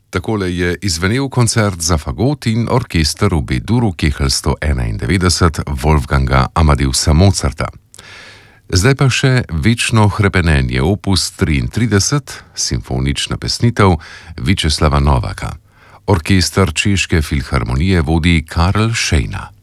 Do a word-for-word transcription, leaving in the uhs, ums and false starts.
Takole je izvenel koncert za fagot in orkester v B-duru Kehl sto enaindevetdeset Wolfganga Amadeusa Mozarta. Zdaj pa še večno hrepenenje opus triintrideset, simfonična pesnitev Viačeslava Novaka. Orkester Češke filharmonije vodi Karl Šejna.